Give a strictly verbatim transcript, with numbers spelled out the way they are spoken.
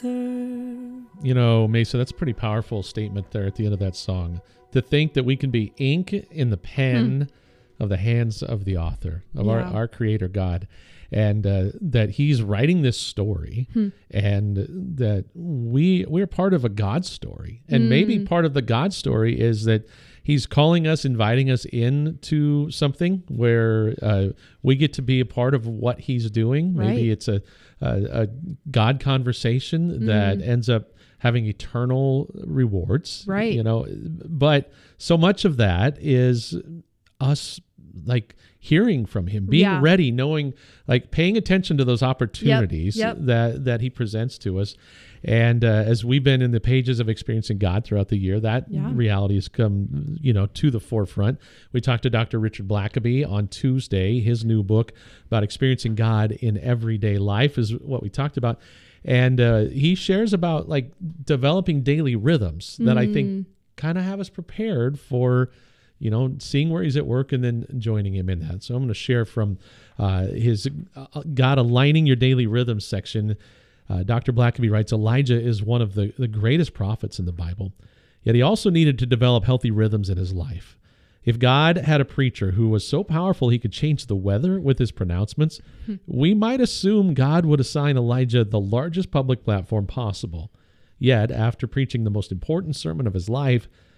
You know, Mesa, that's a pretty powerful statement there at the end of that song. To think that we can be ink in the pen hmm. of the hands of the author, of yeah. our, our creator God, and uh, that he's writing this story hmm. and that we, we're part of a God story. And mm. maybe part of the God story is that he's calling us, inviting us into something where uh, we get to be a part of what he's doing. Right. Maybe it's a, a, a God conversation mm. that ends up having eternal rewards. Right. You know, but so much of that is us like hearing from him, being yeah. ready, knowing, like paying attention to those opportunities yep. Yep. that that he presents to us. And uh, as we've been in the pages of Experiencing God throughout the year, that yeah. reality has come, you know, to the forefront. We talked to Doctor Richard Blackaby on Tuesday. His new book about experiencing God in everyday life is what we talked about. And uh, he shares about like developing daily rhythms that mm. I think kind of have us prepared for, you know, seeing where he's at work and then joining him in that. So I'm going to share from uh, his uh, God Aligning Your Daily Rhythms section. Uh, Doctor Blackaby writes, Elijah is one of the, the greatest prophets in the Bible, yet he also needed to develop healthy rhythms in his life. If God had a preacher who was so powerful he could change the weather with his pronouncements, we might assume God would assign Elijah the largest public platform possible. Yet, after preaching the most important sermon of his life,